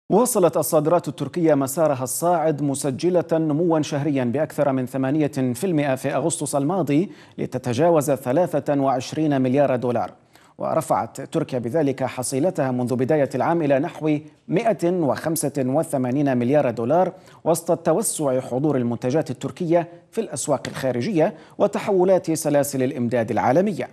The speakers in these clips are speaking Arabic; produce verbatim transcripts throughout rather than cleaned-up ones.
واصلت الصادرات التركية مسارها الصاعد مسجلة نموا شهريا بأكثر من ثمانية بالمئة في أغسطس الماضي لتتجاوز ثلاثة وعشرين مليار دولار. ورفعت تركيا بذلك حصيلتها منذ بداية العام إلى نحو مئة وخمسة وثمانين مليار دولار وسط توسع حضور المنتجات التركية في الأسواق الخارجية وتحولات سلاسل الإمداد العالمية.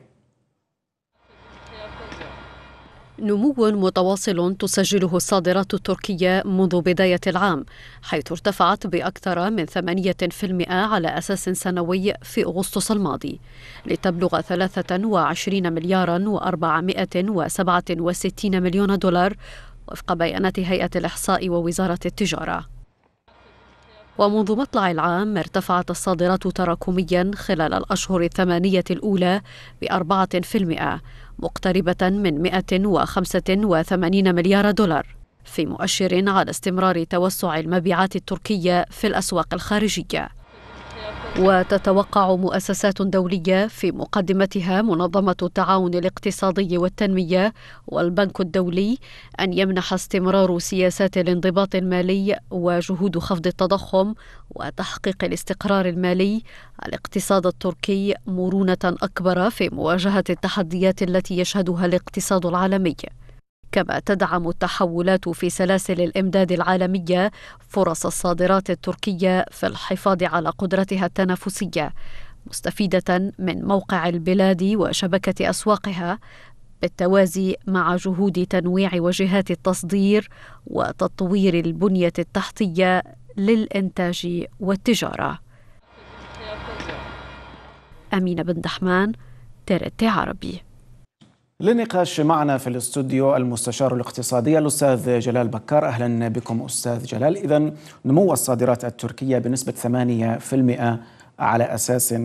نمو متواصل تسجله الصادرات التركية منذ بداية العام، حيث ارتفعت بأكثر من ثمانية بالمئة على أساس سنوي في أغسطس الماضي لتبلغ ثلاثة وعشرين مليارا وأربعمئة وسبعة وستين مليون دولار وفق بيانات هيئة الإحصاء ووزارة التجارة. ومنذ مطلع العام ارتفعت الصادرات تراكميا خلال الأشهر الثمانية الأولى بأربعة بالمئة مقتربة من مئة وخمسة وثمانين مليار دولار، في مؤشر على استمرار توسع المبيعات التركية في الأسواق الخارجية. وتتوقع مؤسسات دولية في مقدمتها منظمة التعاون الاقتصادي والتنمية والبنك الدولي أن يمنح استمرار سياسات الانضباط المالي وجهود خفض التضخم وتحقيق الاستقرار المالي الاقتصاد التركي مرونة أكبر في مواجهة التحديات التي يشهدها الاقتصاد العالمي. كما تدعم التحولات في سلاسل الإمداد العالمية فرص الصادرات التركية في الحفاظ على قدرتها التنافسية، مستفيدة من موقع البلاد وشبكة أسواقها بالتوازي مع جهود تنويع وجهات التصدير وتطوير البنية التحتية للإنتاج والتجارة. أمينة بن دحمان، تيرتي عربي. للنقاش معنا في الاستوديو المستشار الاقتصادي الأستاذ جلال بكار. أهلا بكم أستاذ جلال. إذن نمو الصادرات التركية بنسبة ثمانية بالمئة على أساس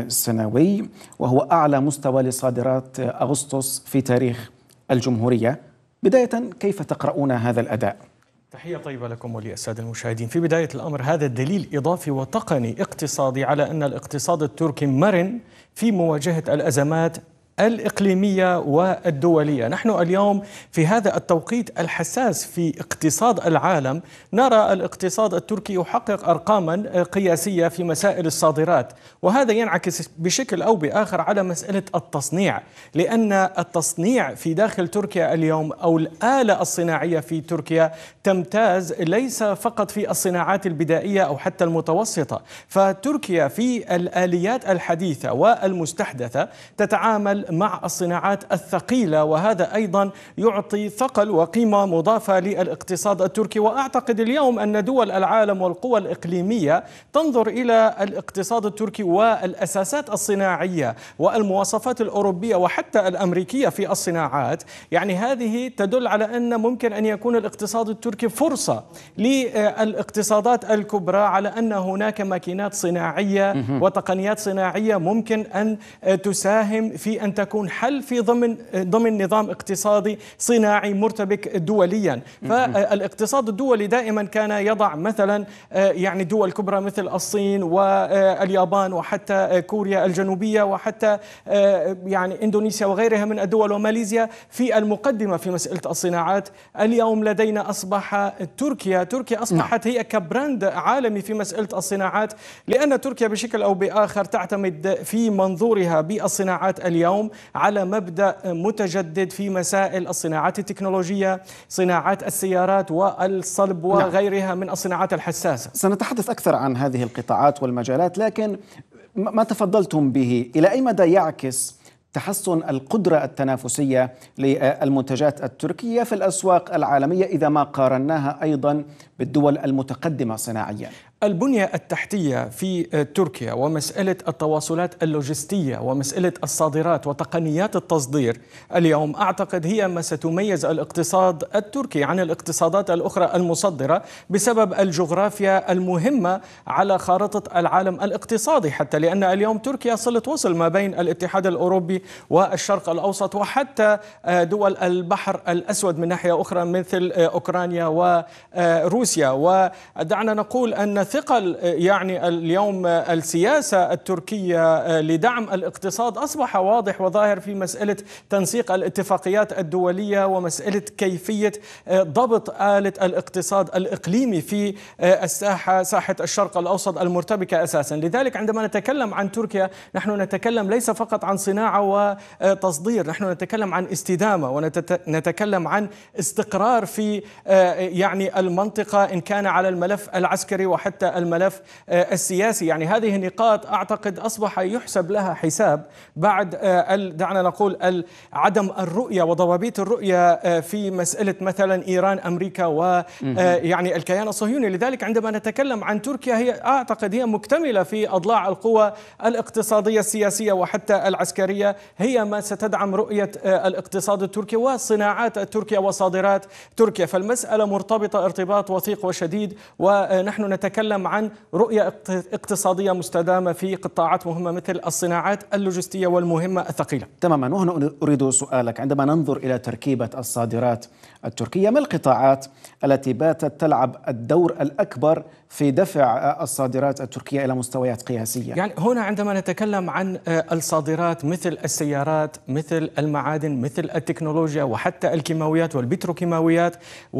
سنوي، وهو أعلى مستوى لصادرات أغسطس في تاريخ الجمهورية. بداية، كيف تقرؤون هذا الأداء؟ تحية طيبة لكم وللسادة المشاهدين. في بداية الأمر هذا دليل إضافي وتقني اقتصادي على أن الاقتصاد التركي مرن في مواجهة الأزمات الإقليمية والدولية. نحن اليوم في هذا التوقيت الحساس في اقتصاد العالم نرى الاقتصاد التركي يحقق أرقاما قياسية في مسائل الصادرات، وهذا ينعكس بشكل أو بآخر على مسألة التصنيع، لأن التصنيع في داخل تركيا اليوم أو الآلة الصناعية في تركيا تمتاز ليس فقط في الصناعات البدائية أو حتى المتوسطة، فتركيا في الآليات الحديثة والمستحدثة تتعامل مع الصناعات الثقيلة، وهذا أيضا يعطي ثقل وقيمة مضافة للاقتصاد التركي. وأعتقد اليوم أن دول العالم والقوى الإقليمية تنظر إلى الاقتصاد التركي والأساسات الصناعية والمواصفات الأوروبية وحتى الأمريكية في الصناعات، يعني هذه تدل على أن ممكن أن يكون الاقتصاد التركي فرصة للاقتصادات الكبرى على أن هناك ماكينات صناعية وتقنيات صناعية ممكن أن تساهم في أن تكون حل في ضمن ضمن نظام اقتصادي صناعي مرتبك دوليا. فالاقتصاد الدولي دائما كان يضع مثلا يعني دول كبرى مثل الصين واليابان وحتى كوريا الجنوبية وحتى يعني إندونيسيا وغيرها من الدول وماليزيا في المقدمة في مسألة الصناعات. اليوم لدينا أصبح تركيا تركيا أصبحت هي كبراند عالمي في مسألة الصناعات، لأن تركيا بشكل أو بآخر تعتمد في منظورها بالصناعات اليوم على مبدأ متجدد في مسائل الصناعات التكنولوجية، صناعات السيارات والصلب وغيرها من الصناعات الحساسة. سنتحدث أكثر عن هذه القطاعات والمجالات، لكن ما تفضلتم به إلى أي مدى يعكس تحسن القدرة التنافسية للمنتجات التركية في الأسواق العالمية إذا ما قارناها أيضا بالدول المتقدمة صناعيا؟ البنية التحتية في تركيا ومسألة التواصلات اللوجستية ومسألة الصادرات وتقنيات التصدير اليوم أعتقد هي ما ستميز الاقتصاد التركي عن الاقتصادات الأخرى المصدرة بسبب الجغرافيا المهمة على خارطة العالم الاقتصادي، حتى لأن اليوم تركيا صلة وصل ما بين الاتحاد الأوروبي والشرق الأوسط وحتى دول البحر الأسود من ناحية أخرى مثل أوكرانيا وروسيا. ودعنا نقول أن ثقل يعني اليوم السياسة التركية لدعم الاقتصاد أصبح واضح وظاهر في مسألة تنسيق الاتفاقيات الدولية ومسألة كيفية ضبط آلة الاقتصاد الإقليمي في الساحة ساحة الشرق الأوسط المرتبكة أساسا. لذلك عندما نتكلم عن تركيا نحن نتكلم ليس فقط عن صناعة وتصدير، نحن نتكلم عن استدامة ونتكلم عن استقرار في يعني المنطقة إن كان على الملف العسكري وحتى الملف السياسي. يعني هذه النقاط أعتقد أصبح يحسب لها حساب بعد دعنا نقول عدم الرؤية وضبابية الرؤية في مسألة مثلا إيران أمريكا ويعني الكيان الصهيوني. لذلك عندما نتكلم عن تركيا هي أعتقد هي مكتملة في أضلاع القوى الاقتصادية السياسية وحتى العسكرية، هي ما ستدعم رؤية الاقتصاد التركي والصناعات التركية وصادرات تركيا. فالمسألة مرتبطة ارتباط وثيق وشديد، ونحن نتكلم عن رؤية اقتصادية مستدامة في قطاعات مهمة مثل الصناعات اللوجستية والمهمة الثقيلة. تماما. وهنا أريد سؤالك، عندما ننظر إلى تركيبة الصادرات التركية ما القطاعات التي باتت تلعب الدور الأكبر في دفع الصادرات التركية إلى مستويات قياسية؟ يعني هنا عندما نتكلم عن الصادرات مثل السيارات، مثل المعادن، مثل التكنولوجيا وحتى الكيماويات والبتروكيماويات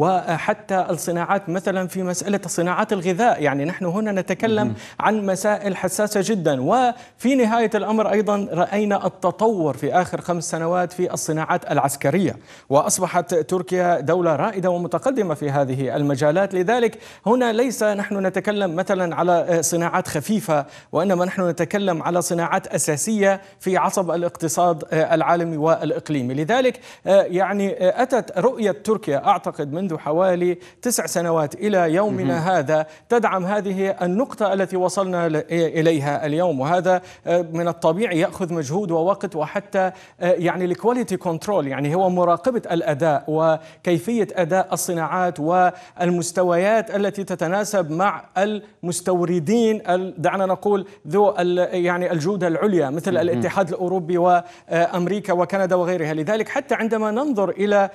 وحتى الصناعات مثلا في مسألة صناعات الغذاء، يعني نحن هنا نتكلم عن مسائل حساسة جدا. وفي نهاية الأمر أيضا رأينا التطور في آخر خمس سنوات في الصناعات العسكرية، وأصبحت تركيا دولة رائدة ومتقدمة في هذه المجالات. لذلك هنا ليس نحن نتكلم مثلا على صناعات خفيفة، وإنما نحن نتكلم على صناعات أساسية في عصب الاقتصاد العالمي والإقليمي. لذلك يعني أتت رؤية تركيا أعتقد منذ حوالي تسع سنوات إلى يومنا هذا تدعم هذه النقطة التي وصلنا إليها اليوم، وهذا من الطبيعي يأخذ مجهود ووقت وحتى يعني الكواليتي كنترول، يعني هو مراقبة الأداء وكيفية أداء الصناعات والمستويات التي تتناسب مع المستوردين دعنا نقول ذو يعني الجودة العليا مثل الاتحاد الأوروبي وأمريكا وكندا وغيرها. لذلك حتى عندما ننظر إلى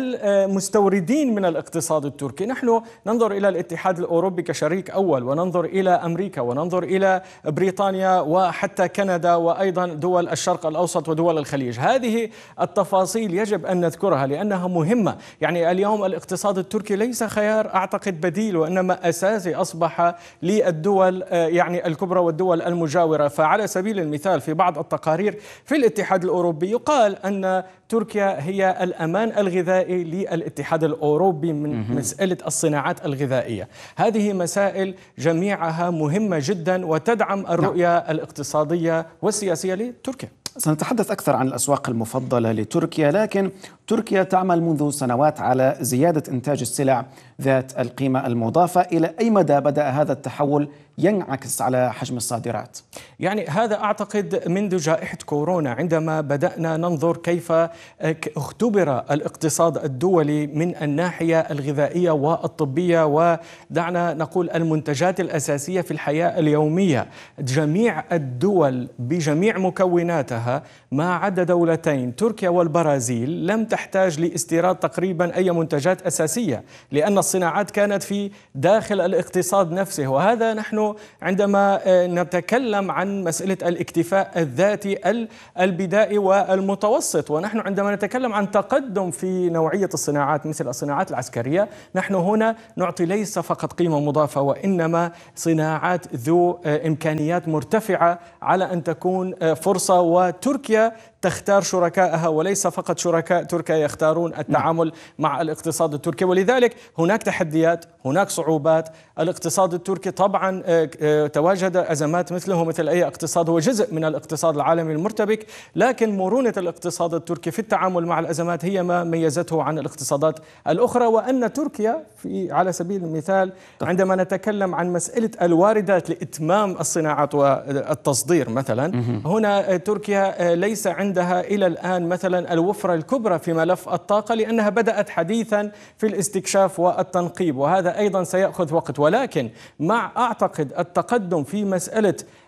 المستوردين من الاقتصاد التركي نحن ننظر إلى الاتحاد الأوروبي كشريك أول، وننظر إلى أمريكا، وننظر إلى بريطانيا وحتى كندا وأيضا دول الشرق الأوسط ودول الخليج. هذه التفاصيل يجب أن نذكرها لأنها مهمة. يعني اليوم الاقتصاد التركي ليس خيار أعتقد بديل، وإنما أساسي أصبح للدول يعني الكبرى والدول المجاورة. فعلى سبيل المثال في بعض التقارير في الاتحاد الأوروبي يقال أن تركيا هي الأمان الغذائي للاتحاد الأوروبي من مسألة الصناعات الغذائية. هذه مسائل جميعها مهمة جدا وتدعم الرؤية الاقتصادية والسياسية لتركيا. سنتحدث أكثر عن الأسواق المفضلة لتركيا، لكن تركيا تعمل منذ سنوات على زيادة إنتاج السلع ذات القيمة المضافة. إلى أي مدى بدأ هذا التحول ينعكس على حجم الصادرات؟ يعني هذا أعتقد منذ جائحة كورونا عندما بدأنا ننظر كيف اختبر الاقتصاد الدولي من الناحية الغذائية والطبية ودعنا نقول المنتجات الأساسية في الحياة اليومية. جميع الدول بجميع مكوناتها ما عدا دولتين تركيا والبرازيل لم تحتاج لاستيراد تقريبا أي منتجات أساسية، لأن الصناعات كانت في داخل الاقتصاد نفسه. وهذا نحن عندما نتكلم عن مسألة الاكتفاء الذاتي البدائي والمتوسط، ونحن عندما نتكلم عن تقدم في نوعية الصناعات مثل الصناعات العسكرية نحن هنا نعطي ليس فقط قيمة مضافة وإنما صناعات ذو إمكانيات مرتفعة على أن تكون فرصة، وتركيا تختار شركائها وليس فقط شركاء تركيا يختارون التعامل مع الاقتصاد التركي. ولذلك هناك تحديات، هناك صعوبات. الاقتصاد التركي طبعا تواجد أزمات مثله مثل أي اقتصاد، هو جزء من الاقتصاد العالمي المرتبك، لكن مرونة الاقتصاد التركي في التعامل مع الأزمات هي ما ميزته عن الاقتصادات الأخرى. وأن تركيا في على سبيل المثال عندما نتكلم عن مسألة الواردات لإتمام الصناعات والتصدير مثلا، هنا تركيا ليس عندها إلى الآن مثلا الوفرة الكبرى في ملف الطاقة، لأنها بدأت حديثا في الاستكشاف والتنقيب، وهذا أيضا سيأخذ وقت. ولكن مع أعتقد التقدم في مسألة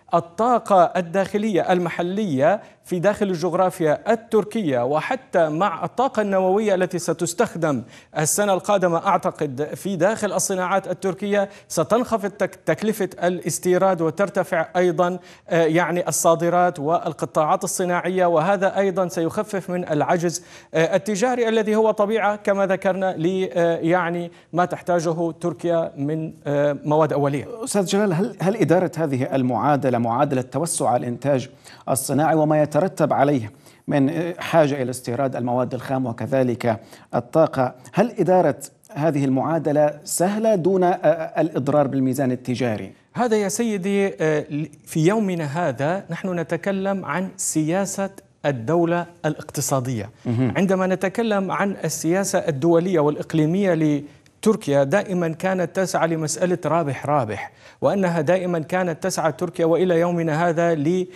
الطاقة الداخلية المحلية في داخل الجغرافيا التركية، وحتى مع الطاقة النووية التي ستستخدم السنة القادمة أعتقد في داخل الصناعات التركية، ستنخفض تكلفة الاستيراد وترتفع أيضا يعني الصادرات والقطاعات الصناعية، وهذا أيضا سيخفف من العجز التجاري الذي هو طبيعة كما ذكرنا لي يعني ما تحتاجه تركيا من مواد أولية. أستاذ جلال، هل هل إدارة هذه المعادلة، معادلة توسع الإنتاج الصناعي وما يترتب عليه من حاجة إلى استيراد المواد الخام وكذلك الطاقة، هل إدارة هذه المعادلة سهلة دون الإضرار بالميزان التجاري؟ هذا يا سيدي في يومنا هذا نحن نتكلم عن سياسة الدولة الاقتصادية. عندما نتكلم عن السياسة الدولية والإقليمية لتركيا دائما كانت تسعى لمسألة رابح رابح، وأنها دائما كانت تسعى تركيا وإلى يومنا هذا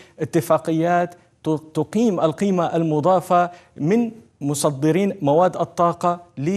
لاتفاقيات تقيم القيمة المضافة من مصدرين مواد الطاقة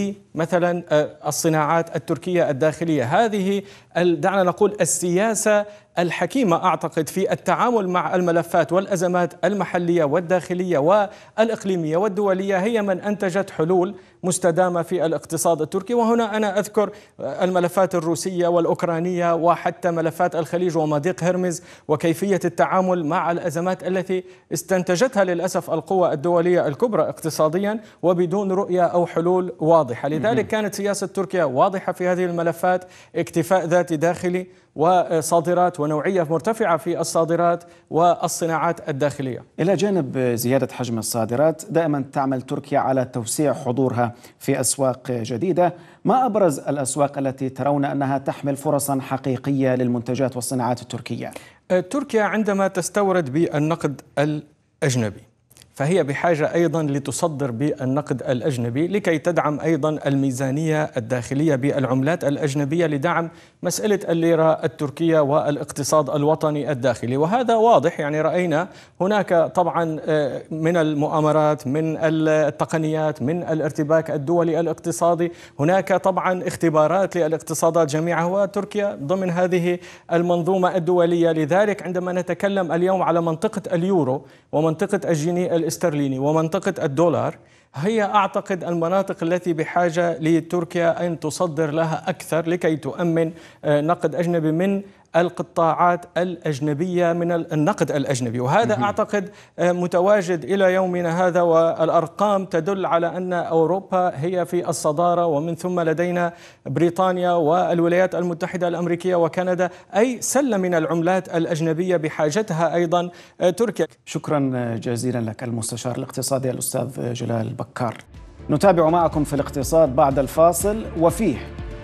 لمثلا الصناعات التركية الداخلية. هذه دعنا نقول السياسة الحكيمة أعتقد في التعامل مع الملفات والأزمات المحلية والداخلية والإقليمية والدولية هي من أنتجت حلول مستدامة في الاقتصاد التركي. وهنا أنا أذكر الملفات الروسية والأوكرانية وحتى ملفات الخليج ومضيق هرمز وكيفية التعامل مع الأزمات التي استنتجتها للأسف القوى الدولية الكبرى اقتصاديا وبدون رؤية أو حلول واضحة. لذلك كانت سياسة تركيا واضحة في هذه الملفات: اكتفاء ذاتي داخلي وصادرات ونوعية مرتفعة في الصادرات والصناعات الداخلية. إلى جانب زيادة حجم الصادرات، دائما تعمل تركيا على توسيع حضورها في أسواق جديدة. ما أبرز الأسواق التي ترون أنها تحمل فرصا حقيقية للمنتجات والصناعات التركية؟ تركيا عندما تستورد بالنقد الأجنبي فهي بحاجة أيضا لتصدر بالنقد الأجنبي لكي تدعم أيضا الميزانية الداخلية بالعملات الأجنبية لدعم مسألة الليرة التركية والاقتصاد الوطني الداخلي. وهذا واضح، يعني رأينا هناك طبعا من المؤامرات، من التقنيات، من الارتباك الدولي الاقتصادي، هناك طبعا اختبارات للاقتصادات جميعها، وتركيا ضمن هذه المنظومة الدولية. لذلك عندما نتكلم اليوم على منطقة اليورو ومنطقة الجنيه الاسترليني ومنطقة الدولار، هي أعتقد المناطق التي بحاجة لتركيا أن تصدر لها أكثر لكي تؤمن نقد أجنبي من القطاعات الأجنبية، من النقد الأجنبي. وهذا أعتقد متواجد إلى يومنا هذا، والأرقام تدل على أن أوروبا هي في الصدارة، ومن ثم لدينا بريطانيا والولايات المتحدة الأمريكية وكندا، أي سلة من العملات الأجنبية بحاجتها أيضا تركيا. شكرا جزيلا لك المستشار الاقتصادي الأستاذ جلال بكار. نتابع معكم في الاقتصاد بعد الفاصل. وفيه: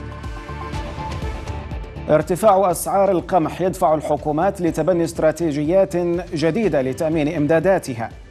ارتفاع أسعار القمح يدفع الحكومات لتبني استراتيجيات جديدة لتأمين إمداداتها.